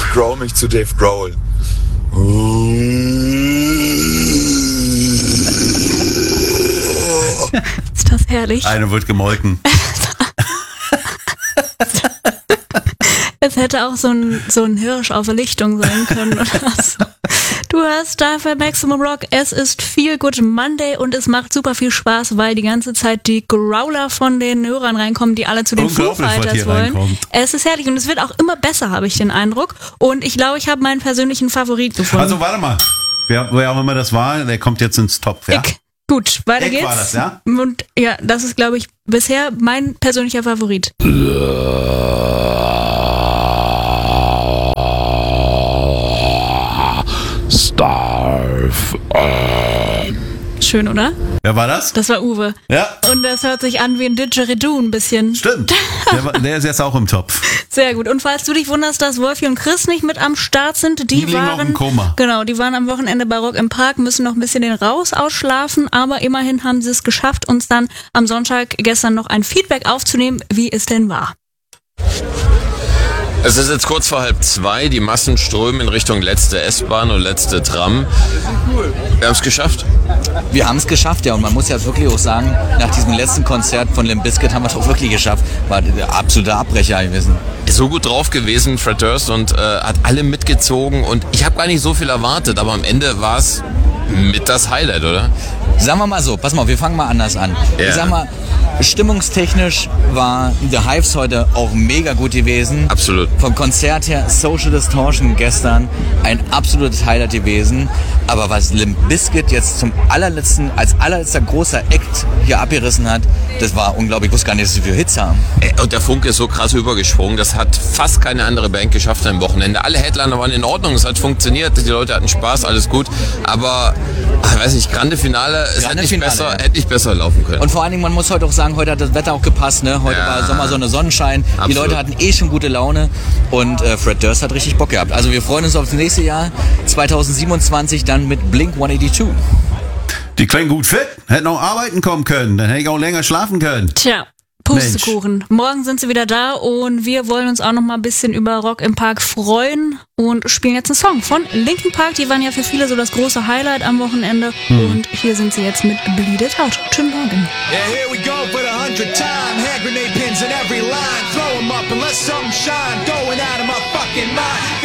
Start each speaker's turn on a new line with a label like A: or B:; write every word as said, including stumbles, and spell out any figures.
A: Grohl mich zu Dave Grohl.
B: Ist das herrlich?
C: Eine wird gemolken.
B: Es hätte auch so ein, so ein Hirsch auf der Lichtung sein können oder so. Du hörst dafür Maximum Rock. Es ist Feel Good Monday und es macht super viel Spaß, weil die ganze Zeit die Growler von den Hörern reinkommen, die alle zu den Foo Fighters wollen. Reinkommt. Es ist herrlich und es wird auch immer besser, habe ich den Eindruck. Und ich glaube, ich habe meinen persönlichen Favorit gefunden.
C: Also warte mal, wer, wer auch immer das war, der kommt jetzt ins Top, ja?
B: Ich. Gut, weiter
C: Eck
B: geht's.
C: War das, ja?
B: Und ja, das ist, glaube ich, bisher mein persönlicher Favorit.
D: Starve.
B: Schön, oder?
C: Wer war das?
B: Das war Uwe.
C: Ja.
B: Und das hört sich an wie ein Didgeridoo ein bisschen.
C: Stimmt. Der, war, der ist jetzt auch im Topf.
B: Sehr gut. Und falls du dich wunderst, dass Wolfi und Chris nicht mit am Start sind, die,
C: die liegen
B: waren
C: noch im Koma.
B: Genau, die waren am Wochenende bei Rock im Park, müssen noch ein bisschen den Raus ausschlafen, aber immerhin haben sie es geschafft, uns dann am Sonntag gestern noch ein Feedback aufzunehmen, wie es denn war.
E: Es ist jetzt kurz vor halb zwei, die Massen strömen in Richtung letzte S-Bahn und letzte Tram. Wir haben es geschafft.
F: Wir haben es geschafft, ja, und man muss ja wirklich auch sagen, nach diesem letzten Konzert von Limp Bizkit haben wir es auch wirklich geschafft. War der absolute Abbrecher gewesen.
E: So gut drauf gewesen, Fred Durst, und äh, hat alle mitgezogen und ich habe gar nicht so viel erwartet, aber am Ende war es mit das Highlight, oder?
F: Sagen wir mal so, pass mal, wir fangen mal anders an.
E: Ja.
F: Ich sag mal, stimmungstechnisch war The Hives heute auch mega gut gewesen.
E: Absolut.
F: Vom Konzert her, Social Distortion gestern, ein absolutes Highlight gewesen. Aber was Limp Bizkit jetzt zum allerletzten, als allerletzter großer Act hier abgerissen hat, das war unglaublich. Ich wusste gar nicht, dass sie für Hits haben.
E: Und der Funke ist so krass übergesprungen, das hat fast keine andere Band geschafft am Wochenende. Alle Headliner waren in Ordnung, es hat funktioniert, die Leute hatten Spaß, alles gut. Aber, ich weiß nicht, Grande Finale, es
F: Grande
E: hätte nicht,
F: Finale,
E: besser,
F: ja.
E: hätte nicht besser laufen können.
F: Und vor allen Dingen, man muss heute auch sagen, heute hat das Wetter auch gepasst, ne? Heute
E: Ja.
F: war Sommer, Sonne, Sonnenschein. Die
E: Absolut.
F: Leute hatten eh schon gute Laune und äh, Fred Durst hat richtig Bock gehabt. Also wir freuen uns auf das nächste Jahr, zwanzig siebenundzwanzig, dann mit Blink hundertzweiundachtzig.
C: Die klingen gut fit, hätten auch arbeiten kommen können, dann hätte ich auch länger schlafen können.
B: Tja, Pustekuchen. Morgen sind sie wieder da und wir wollen uns auch noch mal ein bisschen über Rock im Park freuen und spielen jetzt einen Song von Linkin Park. Die waren ja für viele so das große Highlight am Wochenende hm. und hier sind sie jetzt mit Bleed It Out. Schönen Morgen.
G: Yeah, here we go for the hundredth time. Hand grenade pins in every line. Throw them up and let something shine. Going out of my fucking mind.